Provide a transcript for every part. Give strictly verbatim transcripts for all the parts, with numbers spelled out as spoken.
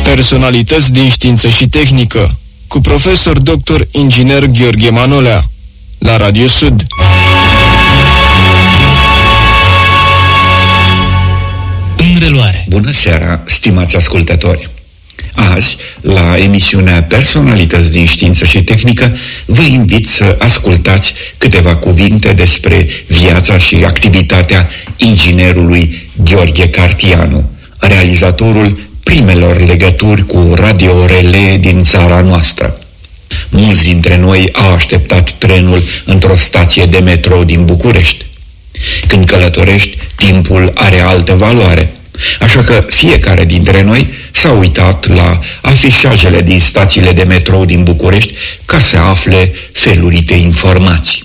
Personalități din știință și tehnică, cu profesor doctor inginer Gheorghe Manolea, la Radio Sud. În reluare. Bună seara, stimați ascultători! Azi, la emisiunea Personalități din știință și tehnică, vă invit să ascultați câteva cuvinte despre viața și activitatea inginerului Gheorghe Cartianu, realizatorul primelor legături cu radio-relé din țara noastră. Mulți dintre noi au așteptat trenul într-o stație de metrou din București. Când călătorești, timpul are altă valoare, așa că fiecare dintre noi s-a uitat la afișajele din stațiile de metrou din București ca să afle felurite informații.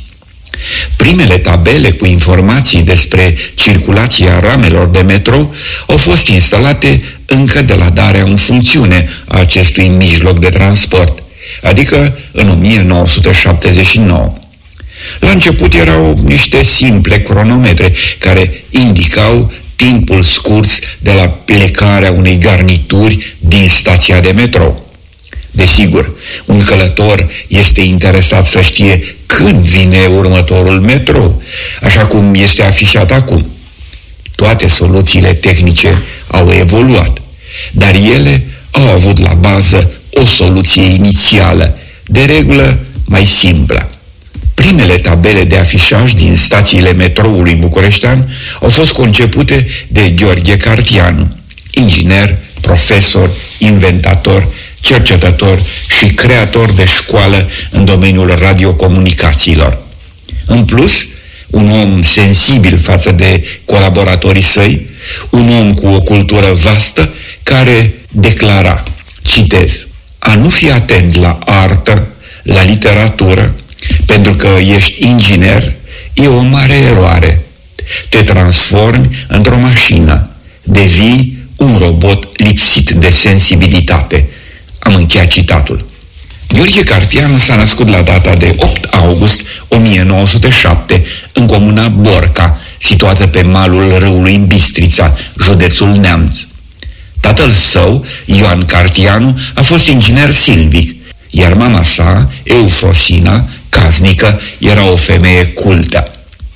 Primele tabele cu informații despre circulația ramelor de metrou au fost instalate încă de la darea în funcțiune a acestui mijloc de transport, adică în o mie nouă sute șaptezeci și nouă. La început erau niște simple cronometre care indicau timpul scurs de la plecarea unei garnituri din stația de metrou. Desigur, un călător este interesat să știe când vine următorul metrou, așa cum este afișat acum. Toate soluțiile tehnice au evoluat, dar ele au avut la bază o soluție inițială, de regulă mai simplă. Primele tabele de afișaj din stațiile metroului bucureștean au fost concepute de Gheorghe Cartianu, inginer, profesor, inventator, cercetător și creator de școală în domeniul radiocomunicațiilor. În plus, un om sensibil față de colaboratorii săi, un om cu o cultură vastă care declara, citez, a nu fi atent la artă, la literatură, pentru că ești inginer, e o mare eroare. Te transformi într-o mașină, devii un robot lipsit de sensibilitate. Am încheiat citatul. Gheorghe Cartianu s-a născut la data de opt august o mie nouă sute șapte în comuna Borca, situată pe malul râului Bistrița, județul Neamț. Tatăl său, Ioan Cartianu, a fost inginer silvic, iar mama sa, Eufrosina, casnică, era o femeie cultă.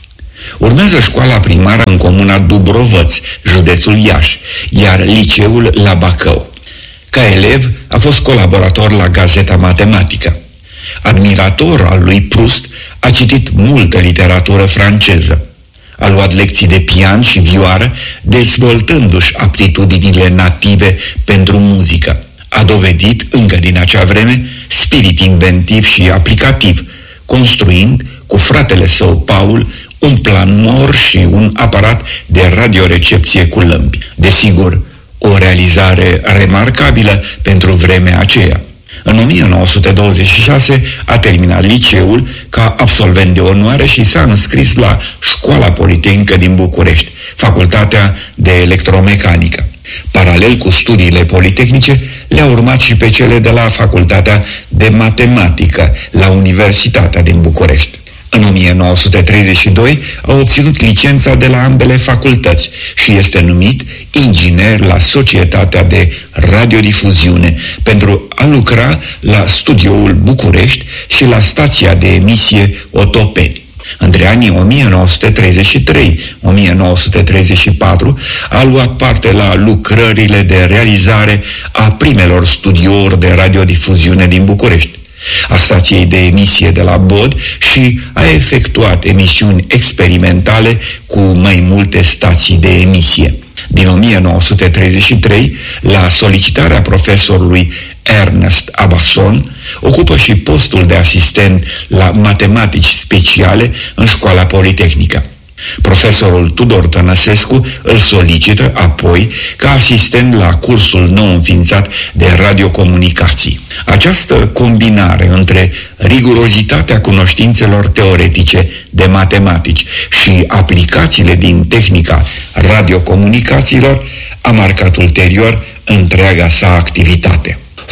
Urmează școala primară în comuna Dubrovăț, județul Iași, iar liceul la Bacău. Ca elev a fost colaborator la Gazeta Matematică. Admirator al lui Proust, a citit multă literatură franceză. A luat lecții de pian și vioară, dezvoltându-și aptitudinile native pentru muzică. A dovedit, încă din acea vreme, spirit inventiv și aplicativ, construind, cu fratele său Paul, un planmor și un aparat de radiorecepție cu lămpi. Desigur, o realizare remarcabilă pentru vremea aceea. În o mie nouă sute douăzeci și șase a terminat liceul ca absolvent de onoare și s-a înscris la Școala Politehnică din București, Facultatea de Electromecanică. Paralel cu studiile politehnice, le-a urmat și pe cele de la Facultatea de Matematică, la Universitatea din București. În o mie nouă sute treizeci și doi a obținut licența de la ambele facultăți și este numit inginer la Societatea de Radiodifuziune pentru a lucra la Studioul București și la stația de emisie Otopeni. Între anii o mie nouă sute treizeci și trei - o mie nouă sute treizeci și patru a luat parte la lucrările de realizare a primelor studiouri de radiodifuziune din București, a stației de emisie de la Bod și a efectuat emisiuni experimentale cu mai multe stații de emisie. Din o mie nouă sute treizeci și trei, la solicitarea profesorului Ernest Abasson, ocupă și postul de asistent la matematici speciale în Școala Politehnică. Profesorul Tudor Tănăsescu îl solicită apoi ca asistent la cursul nou înființat de radiocomunicații. Această combinare între rigurozitatea cunoștințelor teoretice de matematici și aplicațiile din tehnica radiocomunicațiilor a marcat ulterior întreaga sa activitate.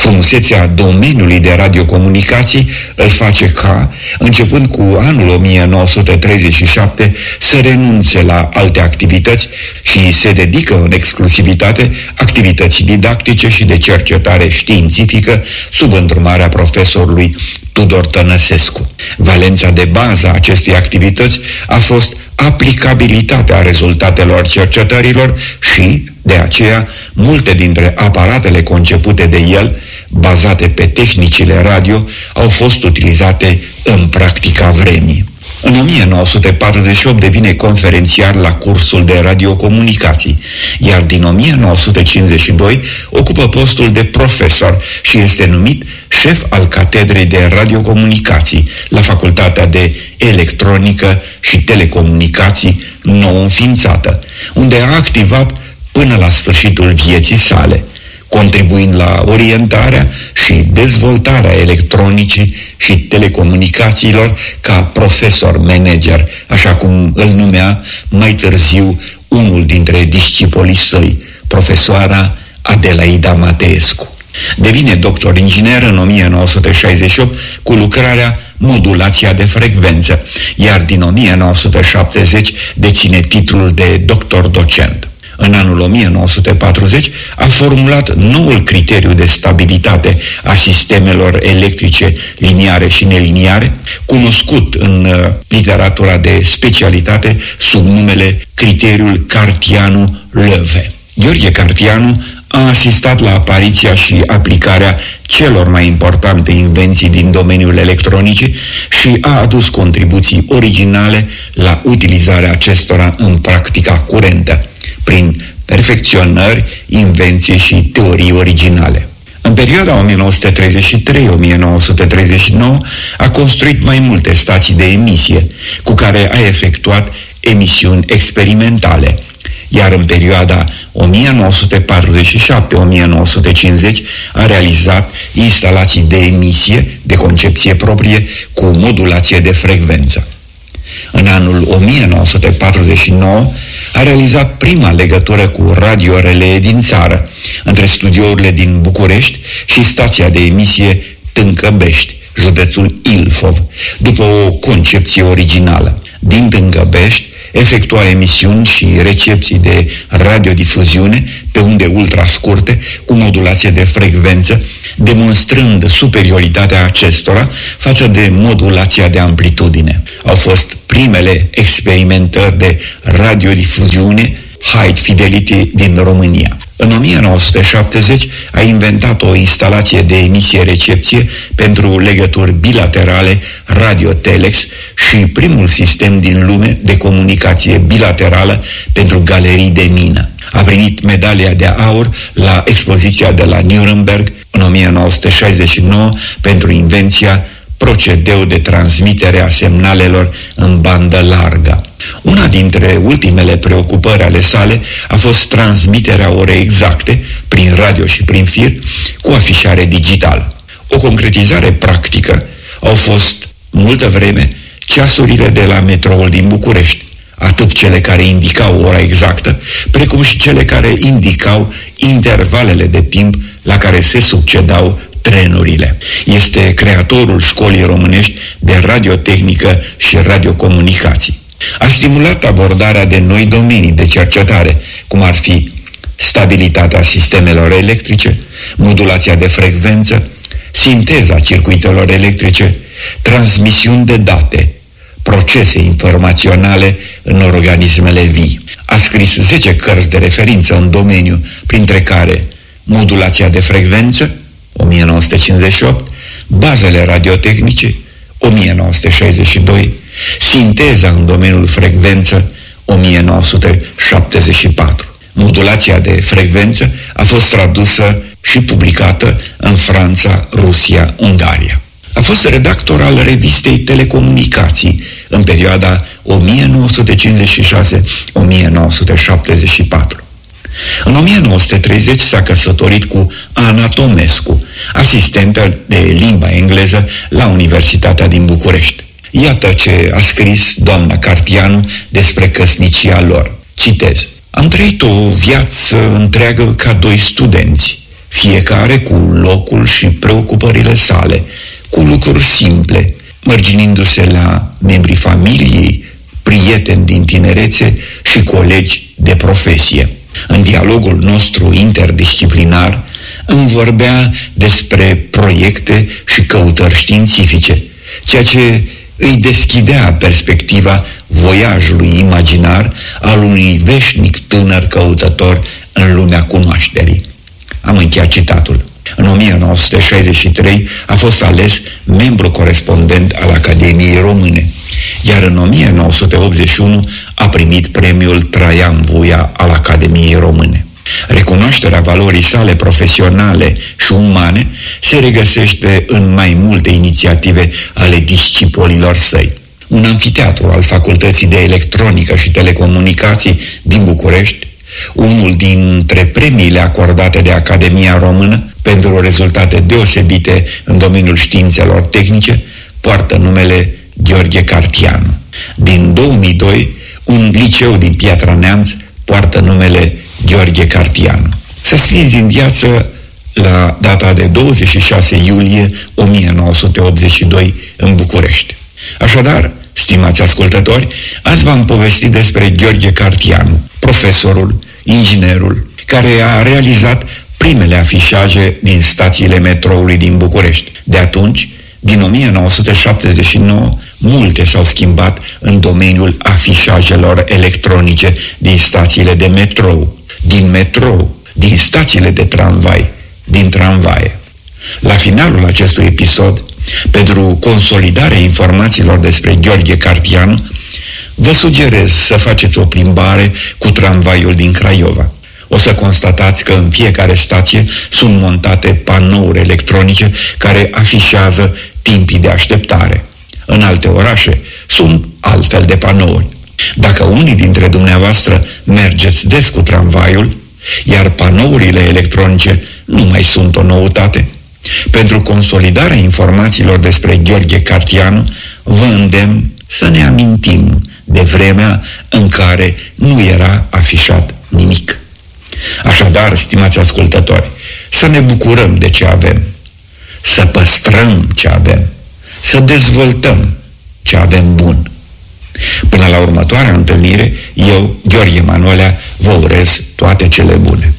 Frumusețea domeniului de radiocomunicații îl face ca, începând cu anul o mie nouă sute treizeci și șapte, să renunțe la alte activități și se dedică în exclusivitate activității didactice și de cercetare științifică sub îndrumarea profesorului Tudor Tănăsescu. Valența de bază a acestei activități a fost aplicabilitatea rezultatelor cercetărilor și, de aceea, multe dintre aparatele concepute de el, bazate pe tehnicile radio, au fost utilizate în practica vremii. În o mie nouă sute patruzeci și opt devine conferențiar la cursul de radiocomunicații, iar din o mie nouă sute cincizeci și doi ocupă postul de profesor și este numit șef al catedrei de radiocomunicații la Facultatea de Electronică și Telecomunicații nou înființată, unde a activat până la sfârșitul vieții sale, contribuind la orientarea și dezvoltarea electronicii și telecomunicațiilor ca profesor-manager, așa cum îl numea mai târziu unul dintre discipolii săi, profesoara Adelaida Mateescu. Devine doctor inginer în o mie nouă sute șaizeci și opt cu lucrarea Modulația de frecvență, iar din o mie nouă sute șaptezeci deține titlul de doctor docent. În anul o mie nouă sute patruzeci a formulat noul criteriu de stabilitate a sistemelor electrice liniare și neliniare, cunoscut în uh, literatura de specialitate sub numele criteriul Cartianu-Löwe. Gheorghe Cartianu a asistat la apariția și aplicarea celor mai importante invenții din domeniul electronicii și a adus contribuții originale la utilizarea acestora în practica curentă, prin perfecționări, invenții și teorii originale. În perioada o mie nouă sute treizeci și trei - o mie nouă sute treizeci și nouă a construit mai multe stații de emisie, cu care a efectuat emisiuni experimentale, iar în perioada o mie nouă sute patruzeci și șapte - o mie nouă sute cincizeci a realizat instalații de emisie de concepție proprie cu modulație de frecvență. În anul o mie nouă sute patruzeci și nouă a realizat prima legătură cu Radio Relee din țară, între studiourile din București și stația de emisie Tâncăbești, județul Ilfov, după o concepție originală. Din Tâncăbești efectua emisiuni și recepții de radiodifuziune pe unde ultrascurte cu modulație de frecvență, demonstrând superioritatea acestora față de modulația de amplitudine. Au fost primele experimentări de radiodifuziune High Fidelity din România. În o mie nouă sute șaptezeci a inventat o instalație de emisie-recepție pentru legături bilaterale radiotelex și primul sistem din lume de comunicație bilaterală pentru galerii de mină. A primit medalia de aur la expoziția de la Nuremberg în o mie nouă sute șaizeci și nouă pentru invenția procedeu de transmitere a semnalelor în bandă largă. Una dintre ultimele preocupări ale sale a fost transmiterea orei exacte, prin radio și prin fir, cu afișare digitală. O concretizare practică au fost, multă vreme, ceasurile de la metroul din București, atât cele care indicau ora exactă, precum și cele care indicau intervalele de timp la care se succedau trenurile. Este creatorul școlii românești de radiotehnică și radiocomunicații. A stimulat abordarea de noi domenii de cercetare, cum ar fi stabilitatea sistemelor electrice, modulația de frecvență, sinteza circuitelor electrice, transmisiuni de date, procese informaționale în organismele vii. A scris zece cărți de referință în domeniu, printre care Modulația de frecvență, o mie nouă sute cincizeci și opt, Bazele radiotehnice, o mie nouă sute șaizeci și doi, Sinteza în domeniul frecvență, o mie nouă sute șaptezeci și patru. Modulația de frecvență a fost tradusă și publicată în Franța, Rusia, Ungaria. A fost redactor al revistei Telecomunicații în perioada o mie nouă sute cincizeci și șase - o mie nouă sute șaptezeci și patru. În o mie nouă sute treizeci s-a căsătorit cu Ana Tomescu, asistentă de limba engleză la Universitatea din București. Iată ce a scris doamna Cartianu despre căsnicia lor. Citez: Am trăit o viață întreagă ca doi studenți, fiecare cu locul și preocupările sale, cu lucruri simple, mărginindu-se la membrii familiei, prieteni din tinerețe și colegi de profesie. În dialogul nostru interdisciplinar îmi vorbea despre proiecte și căutări științifice, ceea ce îi deschidea perspectiva voiajului imaginar al unui veșnic tânăr căutător în lumea cunoașterii. Am încheiat citatul. În o mie nouă sute șaizeci și trei a fost ales membru corespondent al Academiei Române, iar în o mie nouă sute optzeci și unu a primit premiul Traian Vuia al Academiei Române. Recunoașterea valorii sale profesionale și umane se regăsește în mai multe inițiative ale discipolilor săi. Un anfiteatru al Facultății de Electronică și Telecomunicații din București, unul dintre premiile acordate de Academia Română pentru rezultate deosebite în domeniul științelor tehnice, poartă numele Gheorghe Cartianu. Din două mii doi, un liceu din Piatra Neamț poartă numele Gheorghe Cartianu. S-a scris în viață la data de douăzeci și șase iulie o mie nouă sute optzeci și doi în București. Așadar, stimați ascultători, azi v-am povestit despre Gheorghe Cartianu, profesorul, inginerul, care a realizat primele afișaje din stațiile metroului din București. De atunci, din o mie nouă sute șaptezeci și nouă, multe s-au schimbat în domeniul afișajelor electronice din stațiile de metrou, din metrou, din stațiile de tramvai, din tramvaie. La finalul acestui episod, pentru consolidarea informațiilor despre Gheorghe Cartianu, vă sugerez să faceți o plimbare cu tramvaiul din Craiova. O să constatați că în fiecare stație sunt montate panouri electronice care afișează timpii de așteptare. În alte orașe sunt altfel de panouri. Dacă unii dintre dumneavoastră mergeți des cu tramvaiul, iar panourile electronice nu mai sunt o noutate, pentru consolidarea informațiilor despre Gheorghe Cartianu, vă îndemn să ne amintim de vremea în care nu era afișat nimic. Așadar, stimați ascultători, să ne bucurăm de ce avem, să păstrăm ce avem, să dezvoltăm ce avem bun. Până la următoarea întâlnire, eu, Gheorghe Manolea, vă urez toate cele bune.